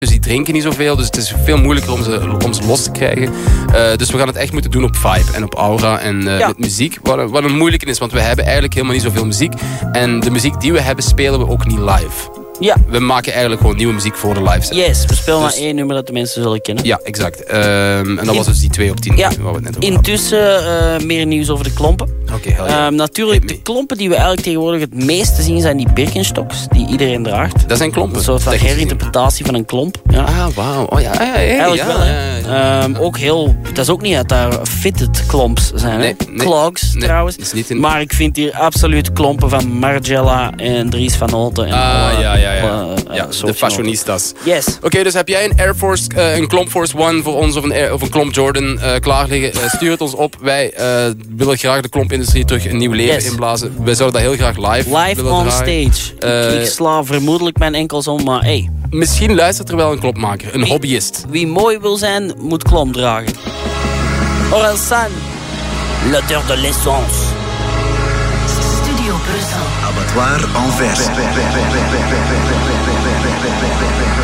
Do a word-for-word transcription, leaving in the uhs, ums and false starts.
Dus die drinken niet zoveel, dus het is veel moeilijker om ze, om ze los te krijgen. Uh, dus we gaan het echt moeten doen op vibe en op aura en uh, ja. met muziek. Wat, wat een moeilijke is, want we hebben eigenlijk helemaal niet zoveel muziek. En de muziek die we hebben, spelen we ook niet live. Ja. We maken eigenlijk gewoon nieuwe muziek voor de live set. Yes, we spelen dus, maar één nummer dat de mensen zullen kennen. Ja, exact. Um, en dat was dus die twee op tien. Ja. Waar we het net over Intussen uh, meer nieuws over de klompen. Oké, okay, um, Natuurlijk, de klompen die we eigenlijk tegenwoordig het meeste zien zijn die Birkenstocks, die iedereen draagt. Dat zijn klompen. Een soort van herinterpretatie van een klomp. Ja. Ah, wauw. Oh ja, ja, ja, ja. Eigenlijk ja, wel, hè. ja, ja, ja. Um, ook heel, dat is ook niet dat daar fitted klomps zijn, nee, hè. Nee, Clogs, nee, trouwens. Is niet in... Maar ik vind hier absoluut klompen van Margiela en Dries van Holten. En ah, alle, ja, ja, ja. Alle, uh, ja de fashionistas. Yes. Oké, okay, dus heb jij een Air Force, uh, een Klomp Force One voor ons of een, Air, of een Klomp Jordan uh, klaar liggen? Uh, stuur het ons op. Wij uh, willen graag de klompindustrie terug een nieuw leven yes. inblazen. Wij zouden dat heel graag live Live willen on draaien. stage. Uh, ik sla vermoedelijk mijn enkels om, maar hey. Misschien luistert er wel een klompmaker, een wie, hobbyist. Wie mooi wil zijn, moet klomp dragen. Orelsan, l'odeur de l'essence. Studio Brussel. Abattoir Anvers.